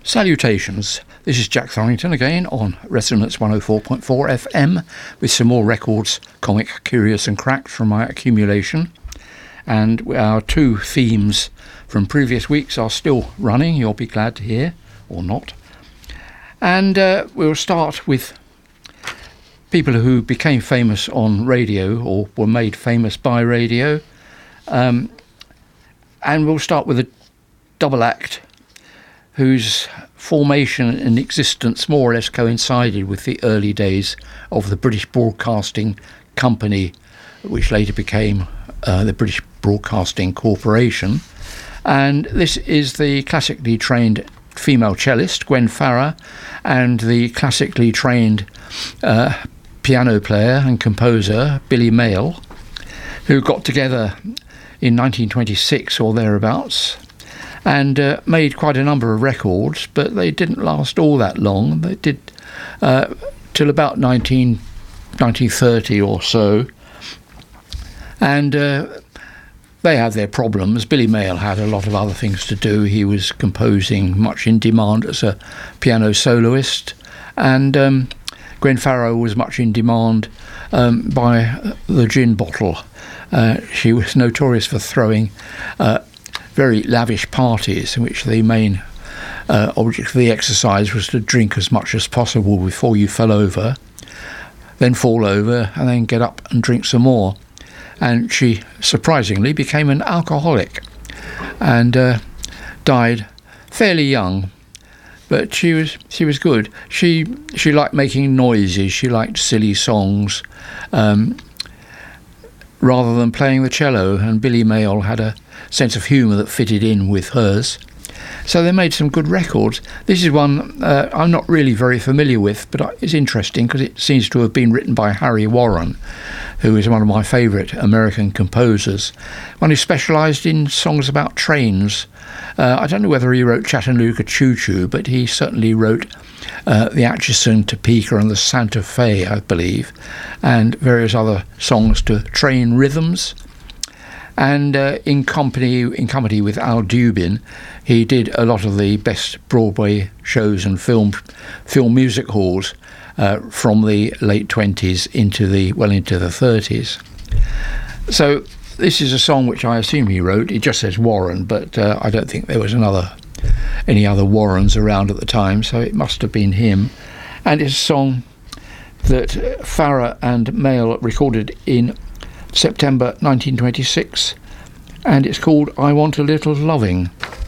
Salutations, this is Jack Thorrington again on Resonance 104.4 FM with some more records, comic, curious and cracked from my accumulation. And our two themes from previous weeks are still running, you'll be glad to hear, or not. And we'll start with people who became famous on radio or were made famous by radio. And we'll start with a double act whose formation and existence more or less coincided with the early days of the British Broadcasting Company, which later became the British Broadcasting Corporation. And this is the classically trained female cellist, Gwen Farrar, and the classically trained piano player and composer, Billy Mayall, who got together in 1926 or thereabouts, and made quite a number of records, but they didn't last all that long. They did till about 1930 or so, and they had their problems. Billy Mayall had a lot of other things to do. He was composing, much in demand as a piano soloist, and Gwen Farrar was much in demand by the gin bottle. She was notorious for throwing very lavish parties in which the main object of the exercise was to drink as much as possible before you fell over, then fall over, and then get up and drink some more. And she surprisingly became an alcoholic and died fairly young, but she was good. She liked making noises. She liked silly songs rather than playing the cello, and Billy Mayall had a sense of humour that fitted in with hers. So they made some good records. This is one I'm not really very familiar with, but it's interesting because it seems to have been written by Harry Warren, who is one of my favourite American composers, one who specialised in songs about trains. I don't know whether he wrote Chattanooga Choo Choo, but he certainly wrote the Atchison, Topeka and the Santa Fe, I believe, and various other songs to train rhythms. And in company with Al Dubin, he did a lot of the best Broadway shows and film music halls from the late 20s into the 30s. So this is a song which I assume he wrote. It just says Warren, but I don't think there was any other Warrens around at the time, so it must have been him. And it's a song that Farrar and Mayall recorded in September 1926, and it's called I Want a Little Loving.